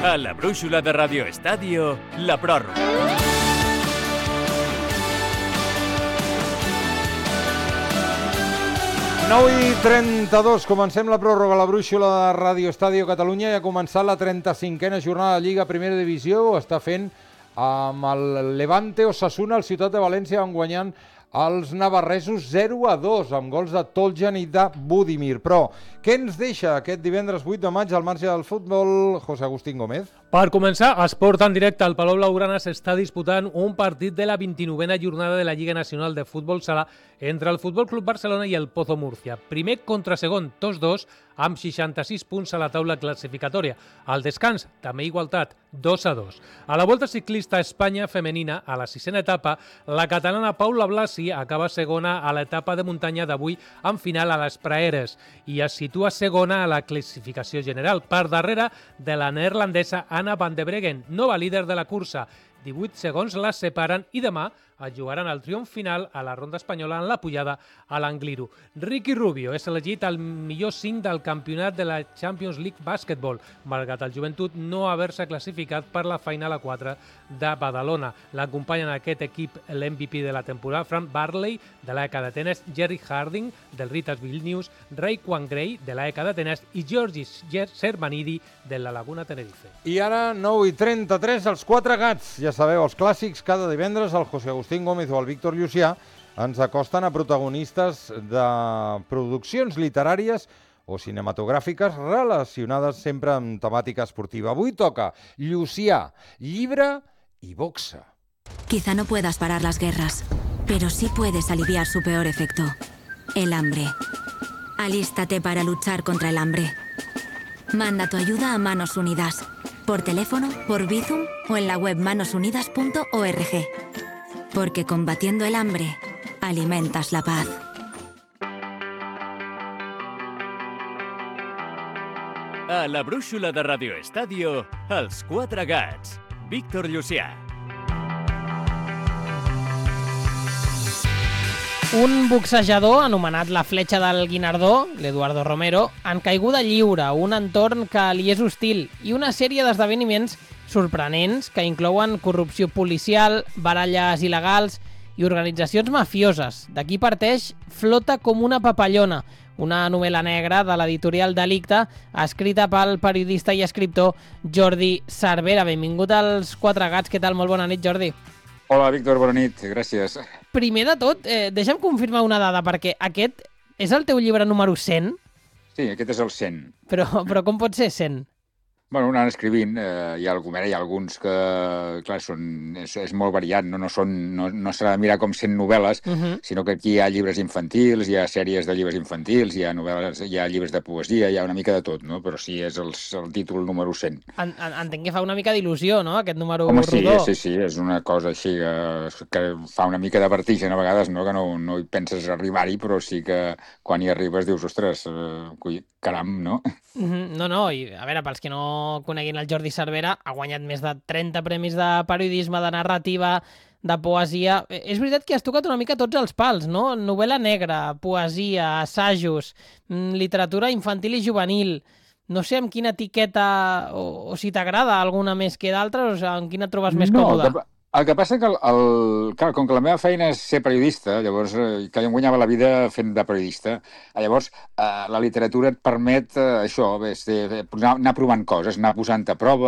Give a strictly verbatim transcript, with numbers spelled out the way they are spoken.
A la brúixola de Radio Estadio, la pròrroga. nou i trenta-dos, comencem la pròrroga a la brúixola de Radio Estadio Catalunya i ha començat la trenta-cinquena jornada de Lliga Primera Divisió. Ho està fent amb el Levante Osasuna, el Ciutat de València, van guanyant els navarresos zero a dos, amb gols de Toljan i de Budimir. Però què ens deixa aquest divendres vuit de maig al marge del futbol, José Agustín Gómez? Per començar, esport en directe. El Palau Blaugrana s'està disputant un partit de la vint-i-novena jornada de la Lliga Nacional de Futbol Sala entre el Futbol Club Barcelona i el Pozo Múrcia. Primer contra segon, tots dos, amb seixanta-sis punts a la taula classificatòria. Al descans, també igualtat, dos a dos. A la Volta Ciclista Espanya femenina, a la sisena etapa, la catalana Paula Blasi acaba segona a l'etapa de muntanya d'avui amb final a les Praeres i es situa segona a la classificació general, per darrere de la neerlandesa Anna van de Breggen, nova líder de la cursa. divuit segons la separen i demà es jugaran el triomf final a la ronda espanyola en la pujada a l'Angliru. Ricky Rubio és elegit el millor cinc del campionat de la Champions League Basketball, malgrat el Joventut no haver-se classificat per la Final a quatre de Badalona. L'acompanyen en aquest equip l'M V P de la temporada, Frank Barley, de l'E C A d'Atenes, Jerry Harding, del Ritas Vilnius, Ray Quangray, de l'E C A d'Atenes, i Georgis Sermanidi, de la Laguna Tenerife. I ara, nou i trenta-tres, els quatre gats. Ja sabeu, els clàssics, cada divendres, el José Agustín Gómez o el Víctor Llucià ens acosten a protagonistes de produccions literàries o cinematogràfiques relacionades sempre amb temàtica esportiva. Avui toca Llucià, llibre i boxa. Quizá no puedas parar las guerras, pero sí puedes aliviar su peor efecto, el hambre. Alístate para luchar contra el hambre. Manda tu ayuda a Manos Unidas, por teléfono, por Bizum o en la web manos unidas punto org. Porque combatiendo el hambre, alimentas la paz. A la brúixola de Radio Estadio, els quatre gats. Víctor Llucià. Un boxejador anomenat la Fletxa del Guinardó, l'Eduardo Romero, en caiguda lliure, un entorn que li és hostil i una sèrie d'esdeveniments sorprenents que inclouen corrupció policial, baralles il·legals i organitzacions mafioses. D'aquí parteix Flota com una papallona, una novel·la negra de l'editorial Delicte, escrita pel periodista i escriptor Jordi Cervera. Benvingut als Quatre Gats. Què tal? Molt bona nit, Jordi. Hola, Víctor, bona nit. Gràcies. Primer de tot, eh, deixa'm confirmar una dada, perquè aquest és el teu llibre número cent? Sí, aquest és el cent. Però, però com pot ser cent? Bueno, anant escrivint, eh, hi, ha, hi ha alguns que, clar, són, és, és molt variat, no, no, són, no, no s'ha de mirar com cent novel·les, uh-huh. sinó que aquí hi ha llibres infantils, hi ha sèries de llibres infantils, hi ha novel·les, hi ha llibres de poesia, hi ha una mica de tot, no? Però sí, és el, el títol número cent. En, en, entenc que fa una mica d'il·lusió, no?, aquest número Home, sí, rodó. sí, sí, és una cosa així que, que fa una mica de vertigen a vegades, no? Que no, no hi penses arribar-hi, però sí que quan hi arribes dius, ostres, eh, caram, no? No, no, i a veure, pels que no coneguin el Jordi Cervera, ha guanyat més de trenta premis de periodisme, de narrativa, de poesia. És veritat que has tocat una mica tots els pals, no? Novel·la negra, poesia, assajos, literatura infantil i juvenil. No sé amb quina etiqueta, o, o si t'agrada alguna més que d'altres, o amb quina et trobes més no, còmoda. Que... El que passa que, el, el, clar, com que la meva feina és ser periodista, llavors, eh, que jo em guanyava la vida fent de periodista, llavors eh, la literatura et permet eh, això, bé, ser, anar, anar provant coses, anar posant a prova,